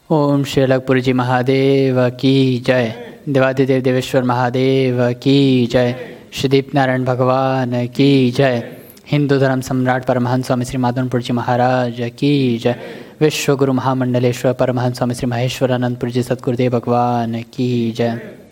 ओम श्री अलगपुर जी महादेव की जय। देवादिदेव देवेश्वर महादेव की जय। श्री दीप नारायण भगवान की जय। हिंदू धर्म सम्राट परमहंस स्वामी श्री माधवपुर जी महाराज की जय। विश्व गुरु महामंडलेश्वर परमहंस स्वामी श्री महेश्वरानंदपुर जी सतगुरुदेव भगवान की जय।